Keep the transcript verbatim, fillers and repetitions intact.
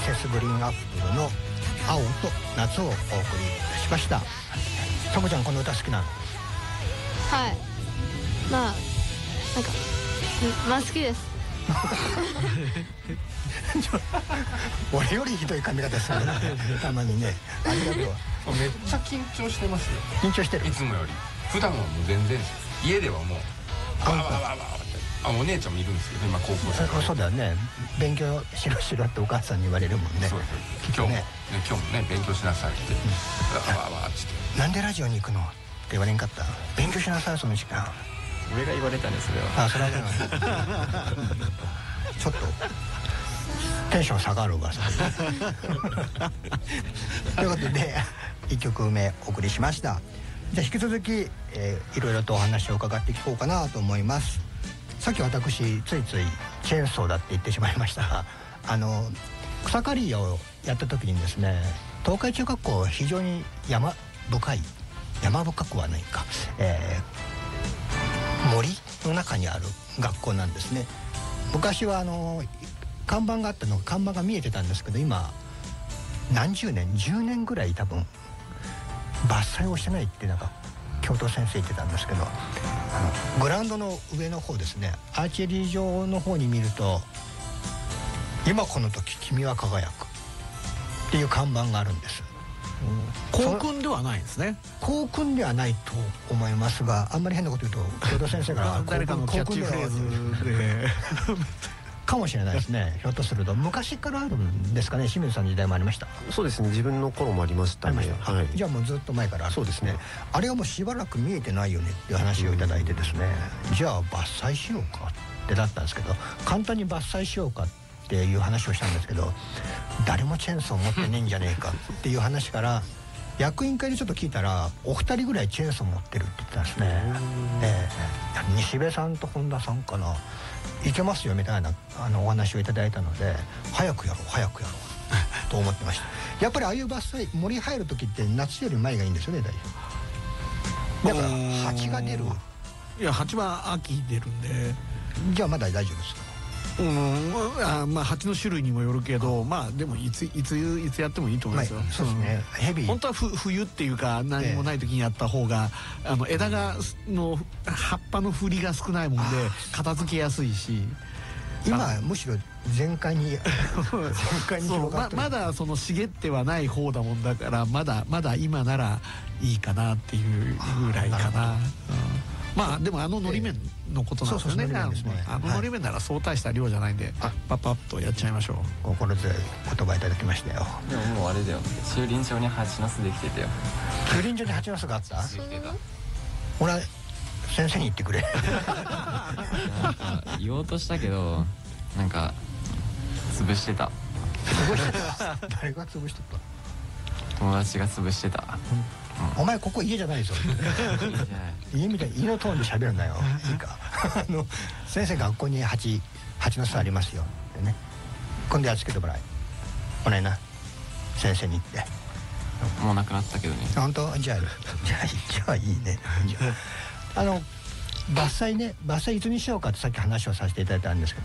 セスグリーンアップルの青と夏をお送りいたしました。さこちゃんこの歌好きなの？ はい、まあなんかまあ好きです。 俺よりひどい髪型するねたまにね。ありがとう。 めっちゃ緊張してますよ。 緊張してる。 いつもより。普段はもう全然家ではもうあわわわわあお姉ちゃんもいるんですけど今高校生。 そうだよね。勉強しろしろってお母さんに言われるもんね。 そう今日もね今日もね勉強しなさいってわわわって。なんでラジオに行くのって言われんかった。勉強しなさいその時間。 上が言われたねそれは。 あそれはちょっとテンション下がるわそれ。ということでいっきょくめお送りしました。じゃあ引き続き、えー、いろいろとお話を伺っていこうかなと思います。さっき私ついついチェーンソーだって言ってしまいましたが、あの草刈りをやった時にですね、東海中学校非常に山深い山深くはないか、えー、森の中にある学校なんですね。昔はあの看板があったの看板が見えてたんですけど、今何十年じゅうねんぐらい多分伐採をしてないってなんか教頭先生言ってたんですけど、あのグラウンドの上の方ですね、アーチェリー場の方に見ると今この時君は輝くっていう看板があるんです。 校訓ではないんですね。 校訓ではないと思いますが、あんまり変なこと言うと教頭先生から誰かのキャッチフレーズでかもしれないですね。ひょっとすると昔からあるんですかね。清水さんの時代もありました？ そうですね、自分の頃もありましたね。 はい、じゃあもうずっと前からあるんですね。あれはもうしばらく見えてないよねっていう話をいただいてですね、じゃあ伐採しようかってなったんですけど、簡単に伐採しようかっていう話をしたんですけど、誰もチェーンソー持ってねえんじゃねえかっていう話から役員会でちょっと聞いたらお二人ぐらいチェーンソー持ってるって言ってたんですね。えー、西部さんと本田さんかな、いけますよみたいなあのお話をいただいたので、早くやろう早くやろうと思ってました。やっぱりああいう伐採森入る時って夏より前がいいんですよね大丈夫。だから蜂が出る。 いや蜂は秋出るんで。 じゃあまだ大丈夫ですか？ うん、あまあ蜂の種類にもよるけど、まあでもいついついつやってもいいと思いますよ。 そうですね。ヘビー。 本当はふ冬っていうか何もない時にやった方が、あの枝がの葉っぱの振りが少ないもんで片付けやすいし。 今むしろ全開に全開に広がってる。 まだその茂ってはない方だもんだから、まだまだ今ならいいかなっていうぐらいかな。まあでもあののり面のことなんですよね。あののり面ならそう大した量じゃないんでパッパッとやっちゃいましょう。 心強い言葉いただきましたよ。 でももうあれだよ、駐輪場に蜂の巣できてたよ。 駐輪場に蜂の巣があった？ほら先生に言ってくれ。 なんか言おうとしたけどなんか潰してた。 潰してた？誰が潰してた？ 友達が潰してた。 お前ここ家じゃないぞ。家みたいに家のトーンで喋るんだよ。いいか。あの先生学校に蜂蜂の巣ありますよってね。今度やっつけてもらえ。おねえな先生に言って。 もうなくなったけどね。 本当？じゃあじゃあじゃあいいね。あの伐採ね、伐採いつにしようかってさっき話をさせていただいたんですけど、